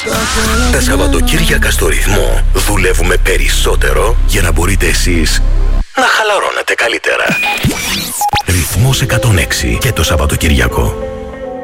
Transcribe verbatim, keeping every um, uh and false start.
Τα Σαββατοκύριακα στο Ρυθμό δουλεύουμε περισσότερο για να μπορείτε εσείς να χαλαρώνετε καλύτερα. Ρυθμός εκατόν έξι και το Σαββατοκύριακο.